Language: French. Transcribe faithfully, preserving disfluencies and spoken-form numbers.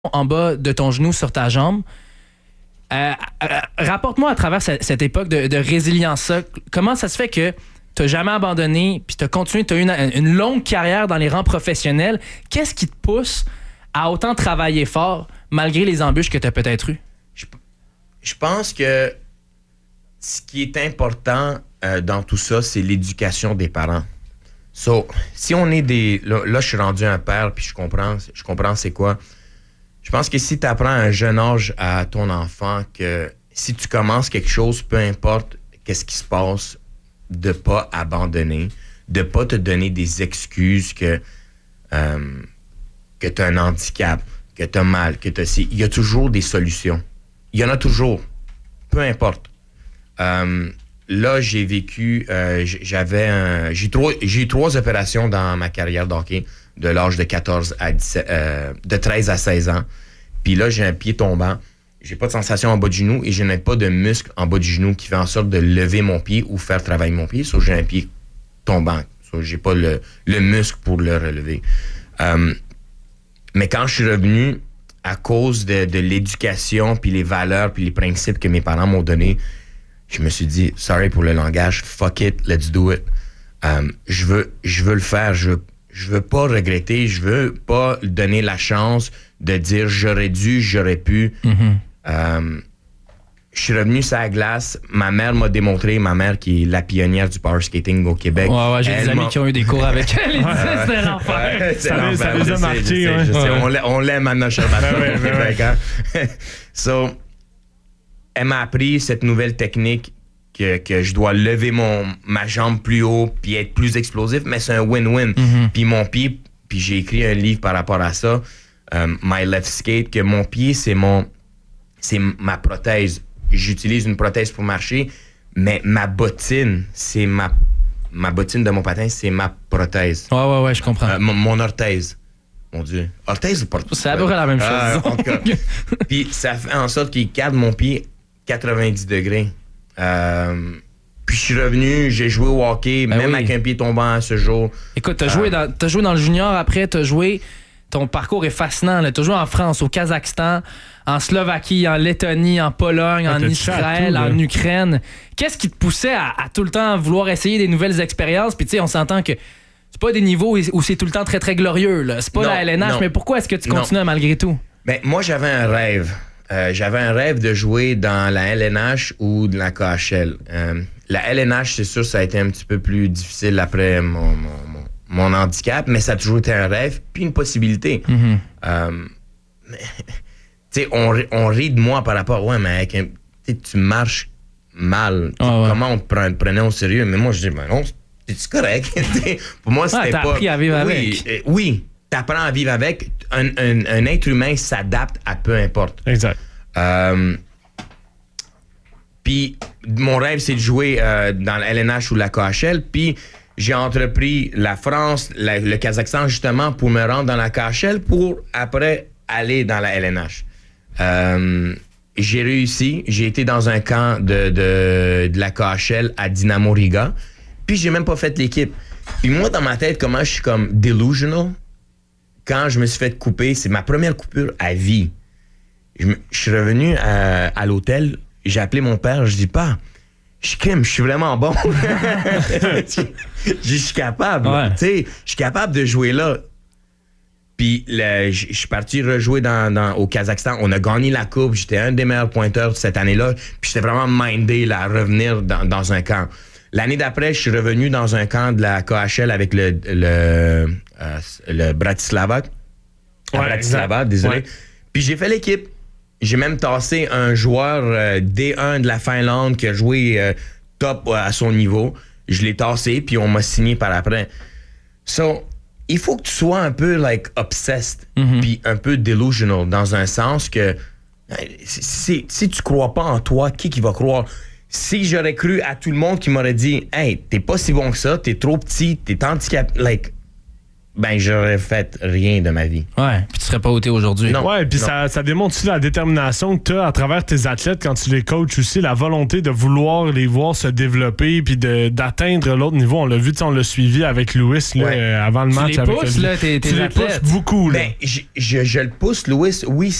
en bas de ton genou sur ta jambe. Euh, euh, rapporte-moi à travers cette, cette époque de, de résilience-là, comment ça se fait que tu n'as jamais abandonné, puis tu as continué, tu as eu une, une longue carrière dans les rangs professionnels. Qu'est-ce qui te pousse à autant travailler fort malgré les embûches que tu as peut-être eues? Je, je pense que ce qui est important euh, dans tout ça, c'est l'éducation des parents. So, si on est des... Là, là je suis rendu un père, puis je comprends, je comprends c'est quoi. Je pense que si tu apprends à un jeune âge à ton enfant que si tu commences quelque chose, peu importe qu'est-ce qui se passe, de pas abandonner, de pas te donner des excuses que, euh, que tu as un handicap, que tu as mal, que tu as... Il y a toujours des solutions. Il y en a toujours. Peu importe. Euh, là, j'ai vécu... Euh, j'avais un... J'ai, trois, j'ai eu trois opérations dans ma carrière d'hockey de l'âge de quatorze à dix-sept... Euh, de treize à seize ans. Puis là, j'ai un pied tombant. J'ai pas de sensation en bas du genou et je n'ai pas de muscle en bas du genou qui fait en sorte de lever mon pied ou faire travailler mon pied. Sauf que j'ai un pied tombant. Sauf que j'ai pas le, le muscle pour le relever. Euh, mais quand je suis revenu, à cause de, de l'éducation, puis les valeurs, puis les principes que mes parents m'ont donnés, je me suis dit, sorry pour le langage, fuck it, let's do it. Euh, je veux, je veux le faire. Je veux, je veux pas regretter. Je veux pas donner la chance de dire j'aurais dû, j'aurais pu. Mm-hmm. Euh, je suis revenu sur la glace. Ma mère m'a démontré, ma mère qui est la pionnière du power skating au Québec. Ouais, ouais, j'ai des amis qui ont eu des cours avec elle. Ils disaient c'était l'enfer. Ouais, c'est ça, l'enfer. ça les a marqués. Je sais, ouais. je sais. Ouais. On, l'a, on l'aime à notre Sherbatton ouais, au Québec. Ouais. Hein? So, elle m'a appris cette nouvelle technique que, que je dois lever mon, ma jambe plus haut puis être plus explosif, mais c'est un win-win. Mm-hmm. Puis mon pied, puis j'ai écrit un livre par rapport à ça, um, My Left Skate, que mon pied, c'est mon, c'est ma prothèse. J'utilise une prothèse pour marcher, mais ma bottine, c'est ma, ma bottine de mon patin, c'est ma prothèse. Ouais, ouais, ouais, je comprends. Euh, mon, mon orthèse. Mon Dieu. Orthèse ou porte? C'est à peu près la même chose. Euh, en tout cas. Puis ça fait en sorte qu'il cadre mon pied quatre-vingt-dix degrés. Euh, puis je suis revenu, j'ai joué au hockey, ben même oui. Avec un pied tombant à ce jour. Écoute, t'as, euh, joué, dans, t'as joué dans le junior après, t'as joué... Ton parcours est fascinant. Là. Tu as joué en France, au Kazakhstan, en Slovaquie, en Lettonie, en Pologne, ah, en Israël, tout, en Ukraine. Qu'est-ce qui te poussait à, à tout le temps vouloir essayer des nouvelles expériences? Puis tu sais, on s'entend que c'est pas des niveaux où c'est tout le temps très, très glorieux. Là. C'est pas non, la L N H, non. Mais pourquoi est-ce que tu continues non. malgré tout? Ben, moi, j'avais un rêve. Euh, j'avais un rêve de jouer dans la L N H ou de la K H L. Euh, la L N H, c'est sûr, ça a été un petit peu plus difficile après mon... mon, mon mon handicap, mais ça a toujours été un rêve puis une possibilité. Mm-hmm. Euh, tu sais, on, on rit de moi par rapport, ouais, mais avec un, tu marches mal. Oh, ouais. Comment on te pre- prenait au sérieux? Mais moi, je dis, ben non, c'est correct. Pour moi, c'était ah, t'as pas... appris à vivre oui, avec. Euh, oui, t'apprends à vivre avec. Un, un, un être humain s'adapte à peu importe. Exact. Euh, puis, mon rêve, c'est de jouer euh, dans la L N H ou la K H L, puis j'ai entrepris la France, la, le Kazakhstan, justement, pour me rendre dans la K H L pour, après, aller dans la L N H. Euh, j'ai réussi. J'ai été dans un camp de, de, de la K H L à Dynamo Riga. Puis, j'ai même pas fait l'équipe. Puis moi, dans ma tête, comment je suis comme delusional, quand je me suis fait couper, c'est ma première coupure à vie. Je, me, je suis revenu à, à l'hôtel, j'ai appelé mon père, je dis pas... Je crime, je suis vraiment bon. Je suis capable. Ouais. Tu sais, je suis capable de jouer là. Puis je suis parti rejouer dans, dans, au Kazakhstan. On a gagné la coupe. J'étais un des meilleurs pointeurs de cette année-là. Puis j'étais vraiment mindé là, à revenir dans, dans un camp. L'année d'après, je suis revenu dans un camp de la K H L avec le, le, euh, le Bratislava. Ouais, Bratislava, désolé. Ouais. Puis j'ai fait l'équipe. J'ai même tassé un joueur euh, D un de la Finlande qui a joué euh, top euh, à son niveau. Je l'ai tassé, puis on m'a signé par après. So, il faut que tu sois un peu, like, obsessed, mm-hmm. puis un peu delusional, dans un sens que si, si tu crois pas en toi, qui qui va croire? Si j'aurais cru à tout le monde qui m'aurait dit « Hey, t'es pas si bon que ça, t'es trop petit, t'es handicapé, like... » ben j'aurais fait rien de ma vie. Ouais, puis tu serais pas ôté aujourd'hui. Non. Ouais, puis ça, ça démontre aussi la détermination que tu as à travers tes athlètes quand tu les coaches aussi, la volonté de vouloir les voir se développer puis de, d'atteindre l'autre niveau. On l'a vu, on l'a suivi avec Louis là, ouais. avant le tu match. Les avec pousses, le... là, tes, tes tu athlètes. les pousses beaucoup. Là. Ben, je, je, je le pousse, Louis, oui,